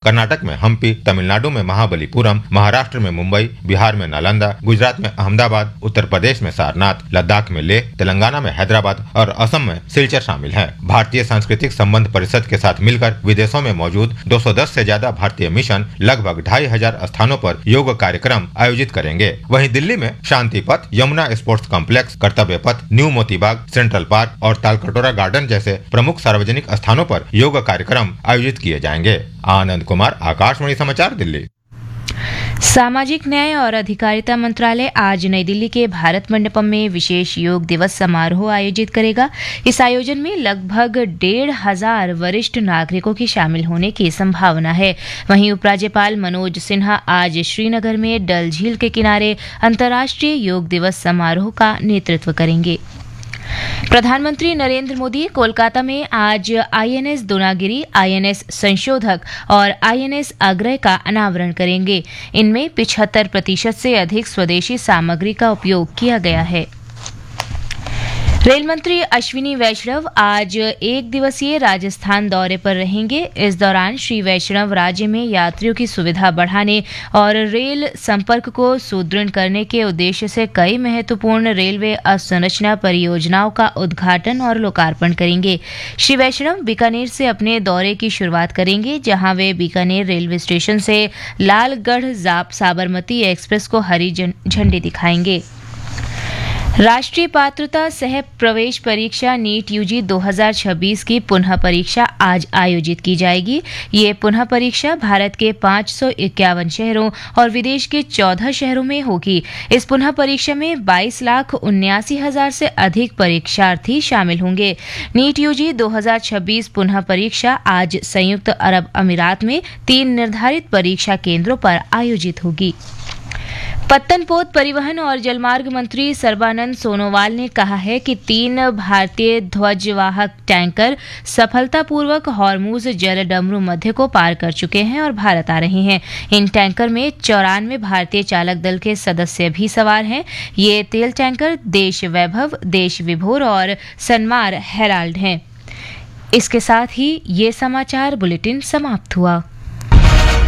कर्नाटक में हम्पी, तमिलनाडु में महाबलीपुरम, महाराष्ट्र में मुंबई, बिहार में नालंदा, गुजरात में अहमदाबाद, उत्तर प्रदेश में सारनाथ, लद्दाख में लेह, तेलंगाना में हैदराबाद और असम में सिलचर शामिल है। भारतीय सांस्कृतिक संबंध परिषद के साथ मिलकर विदेशों में मौजूद 210 से ज्यादा भारतीय मिशन लगभग 2500 स्थानों पर योग कार्यक्रम आयोजित करेंगे। वहीं दिल्ली में शांति पथ, यमुना स्पोर्ट्स कॉम्प्लेक्स, कर्तव्य पथ, न्यू मोतीबाग, सेंट्रल पार्क और तालकटोरा गार्डन जैसे प्रमुख सार्वजनिक स्थानों पर योग कार्यक्रम आयोजित किए जाएंगे। आनंद कुमार, आकाशवाणी समाचार, दिल्ली। सामाजिक न्याय और अधिकारिता मंत्रालय आज नई दिल्ली के भारत मंडपम में विशेष योग दिवस समारोह आयोजित करेगा। इस आयोजन में लगभग 1,500 वरिष्ठ नागरिकों के शामिल होने की संभावना है। वहीं उपराज्यपाल मनोज सिन्हा आज श्रीनगर में डल झील के किनारे अंतर्राष्ट्रीय योग दिवस समारोह का नेतृत्व करेंगे। प्रधानमंत्री नरेंद्र मोदी कोलकाता में आज आईएनएस दोनागिरी, आईएनएस संशोधक और आईएनएस अग्रय का अनावरण करेंगे। इनमें 75% से अधिक स्वदेशी सामग्री का उपयोग किया गया है। रेल मंत्री अश्विनी वैष्णव आज एक दिवसीय राजस्थान दौरे पर रहेंगे। इस दौरान श्री वैष्णव राज्य में यात्रियों की सुविधा बढ़ाने और रेल संपर्क को सुदृढ़ करने के उद्देश्य से कई महत्वपूर्ण रेलवे अवसंरचना परियोजनाओं का उद्घाटन और लोकार्पण करेंगे। श्री वैष्णव बीकानेर से अपने दौरे की शुरुआत करेंगे, जहां वे बीकानेर रेलवे स्टेशन से लालगढ़ साबरमती एक्सप्रेस को हरी झंडी दिखाएंगे। राष्ट्रीय पात्रता सह प्रवेश परीक्षा नीट यूजी 2026 की पुनः परीक्षा आज आयोजित की जाएगी। ये पुनः परीक्षा भारत के 551 शहरों और विदेश के 14 शहरों में होगी। इस पुनः परीक्षा में 22,79,000 से अधिक परीक्षार्थी शामिल होंगे। नीट यूजी 2026 पुनः परीक्षा आज संयुक्त अरब अमीरात में 3 निर्धारित परीक्षा केंद्रों पर आयोजित होगी। पत्तनपोत परिवहन और जलमार्ग मंत्री सर्बानंद सोनोवाल ने कहा है कि 3 भारतीय ध्वजवाहक टैंकर सफलतापूर्वक हॉर्मुज जलडमरू मध्य को पार कर चुके हैं और भारत आ रहे हैं। इन टैंकर में 94 भारतीय चालक दल के सदस्य भी सवार हैं। ये तेल टैंकर देश वैभव, देश विभोर और सनमार हेराल्ड हैं। इसके साथ ही ये समाचार बुलेटिन समाप्त हुआ।